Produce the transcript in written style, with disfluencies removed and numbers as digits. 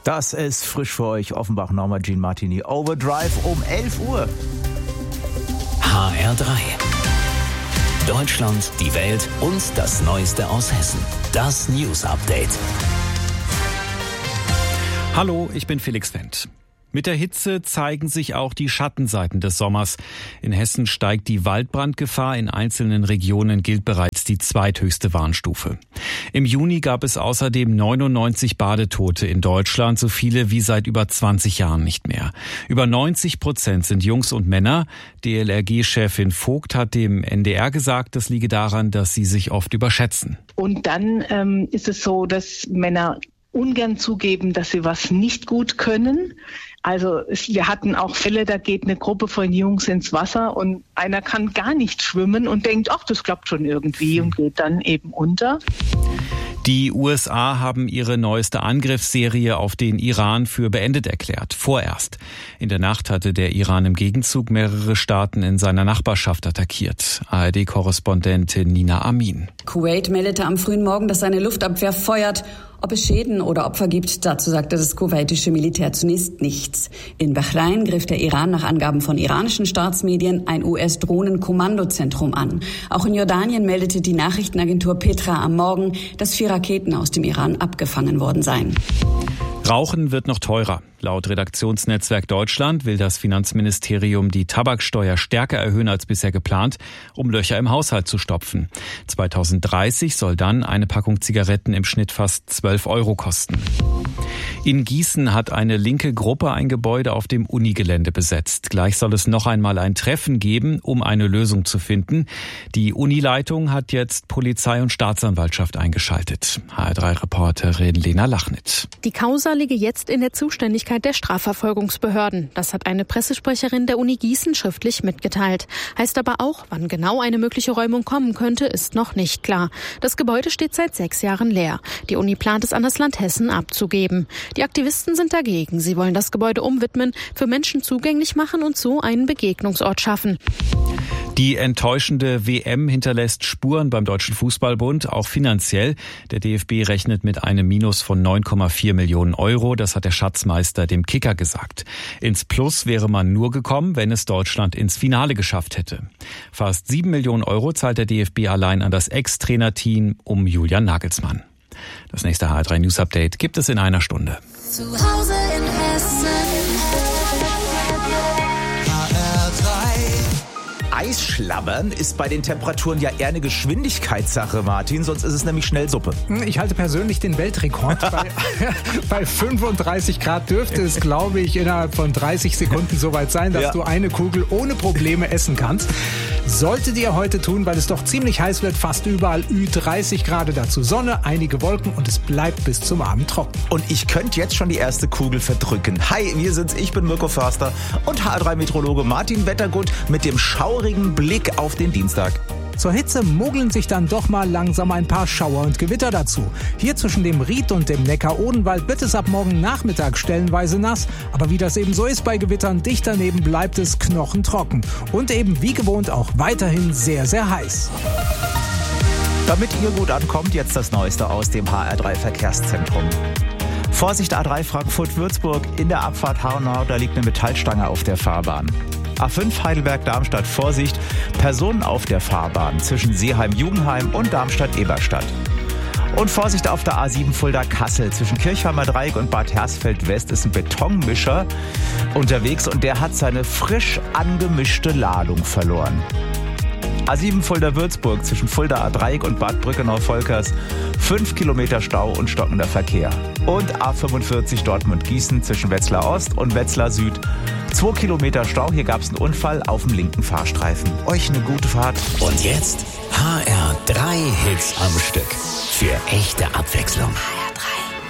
Das ist frisch für euch. Offenbach, Norma Jean Martini. Overdrive um 11 Uhr. HR3. Deutschland, die Welt und das Neueste aus Hessen. Das News Update. Hallo, ich bin Felix Wendt. Mit der Hitze zeigen sich auch die Schattenseiten des Sommers. In Hessen steigt die Waldbrandgefahr. In einzelnen Regionen gilt bereits die zweithöchste Warnstufe. Im Juni gab es außerdem 99 Badetote in Deutschland, so viele wie seit über 20 Jahren nicht mehr. Über 90% sind Jungs und Männer. DLRG-Chefin Vogt hat dem NDR gesagt, das liege daran, dass sie sich oft überschätzen. Und dann ist es so, dass Männer ungern zugeben, dass sie was nicht gut können. Also wir hatten auch Fälle, da geht eine Gruppe von Jungs ins Wasser und einer kann gar nicht schwimmen und denkt, ach, das klappt schon irgendwie und geht dann eben unter. Die USA haben ihre neueste Angriffsserie auf den Iran für beendet erklärt. Vorerst. In der Nacht hatte der Iran im Gegenzug mehrere Staaten in seiner Nachbarschaft attackiert. ARD-Korrespondentin Nina Amin. Kuwait meldete am frühen Morgen, dass seine Luftabwehr feuert. Ob es Schäden oder Opfer gibt, dazu sagte das kuwaitische Militär zunächst nichts. In Bahrain griff der Iran nach Angaben von iranischen Staatsmedien ein US-Drohnenkommandozentrum an. Auch in Jordanien meldete die Nachrichtenagentur Petra am Morgen, dass 4 Raketen aus dem Iran abgefangen worden seien. Rauchen wird noch teurer. Laut Redaktionsnetzwerk Deutschland will das Finanzministerium die Tabaksteuer stärker erhöhen als bisher geplant, um Löcher im Haushalt zu stopfen. 2030 soll dann eine Packung Zigaretten im Schnitt fast 12 € kosten. In Gießen hat eine linke Gruppe ein Gebäude auf dem Unigelände besetzt. Gleich soll es noch einmal ein Treffen geben, um eine Lösung zu finden. Die Unileitung hat jetzt Polizei und Staatsanwaltschaft eingeschaltet. HR3-Reporterin Lena Lachnit. Die Causa liege jetzt in der Zuständigkeit der Strafverfolgungsbehörden. Das hat eine Pressesprecherin der Uni Gießen schriftlich mitgeteilt. Heißt aber auch, wann genau eine mögliche Räumung kommen könnte, ist noch nicht klar. Das Gebäude steht seit 6 Jahren leer. Die Uni plant es an das Land Hessen abzugeben. Die Aktivisten sind dagegen. Sie wollen das Gebäude umwidmen, für Menschen zugänglich machen und so einen Begegnungsort schaffen. Die enttäuschende WM hinterlässt Spuren beim Deutschen Fußballbund, auch finanziell. Der DFB rechnet mit einem Minus von 9,4 Millionen €. Das hat der Schatzmeister dem Kicker gesagt. Ins Plus wäre man nur gekommen, wenn es Deutschland ins Finale geschafft hätte. Fast 7 Millionen € zahlt der DFB allein an das Ex-Trainerteam um Julian Nagelsmann. Das nächste HR3 News Update gibt es in einer Stunde. Zu Hause in Hessen. Eisschlabbern ist bei den Temperaturen ja eher eine Geschwindigkeitssache, Martin, sonst ist es nämlich schnell Suppe. Ich halte persönlich den Weltrekord. Bei 35 Grad dürfte es, glaube ich, innerhalb von 30 Sekunden soweit sein, dass du eine Kugel ohne Probleme essen kannst. Solltet ihr heute tun, weil es doch ziemlich heiß wird, fast überall Ü30 Grad, dazu Sonne, einige Wolken und es bleibt bis zum Abend trocken. Und ich könnte jetzt schon die erste Kugel verdrücken. Hi, wir sind's, ich bin Mirko Förster und HR3-Meteorologe Martin Wettergut mit dem schaurigen Blick auf den Dienstag. Zur Hitze mogeln sich dann doch mal langsam ein paar Schauer und Gewitter dazu. Hier zwischen dem Ried und dem Neckar-Odenwald wird es ab morgen Nachmittag stellenweise nass. Aber wie das eben so ist bei Gewittern, dicht daneben bleibt es knochentrocken. Und eben wie gewohnt auch weiterhin sehr, sehr heiß. Damit ihr gut ankommt, jetzt das Neueste aus dem HR3-Verkehrszentrum. Vorsicht A3 Frankfurt-Würzburg, in der Abfahrt Hanau, da liegt eine Metallstange auf der Fahrbahn. A5 Heidelberg-Darmstadt, Vorsicht, Personen auf der Fahrbahn zwischen Seeheim-Jugendheim und Darmstadt-Eberstadt. Und Vorsicht auf der A7 Fulda-Kassel, zwischen Kirchheimer Dreieck und Bad Hersfeld-West ist ein Betonmischer unterwegs und der hat seine frisch angemischte Ladung verloren. A7 Fulda-Würzburg, zwischen Fulda A-Dreieck und Bad Brückenau-Volkers, 5 Kilometer Stau und stockender Verkehr. Und A45 Dortmund-Gießen, zwischen Wetzlar Ost und Wetzlar Süd, 2 Kilometer Stau, hier gab es einen Unfall auf dem linken Fahrstreifen. Euch eine gute Fahrt. Und jetzt HR3 Hits am Stück. Für echte Abwechslung.